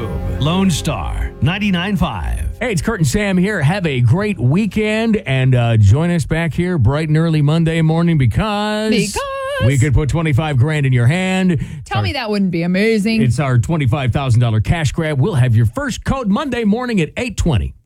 YouTube. Lone Star 99.5. Hey, it's Kurt and Sam here. Have a great weekend and join us back here bright and early Monday morning because we could put 25 grand in your hand. Tell me that wouldn't be amazing. It's our $25,000 cash grab. We'll have your first code Monday morning at 8:20.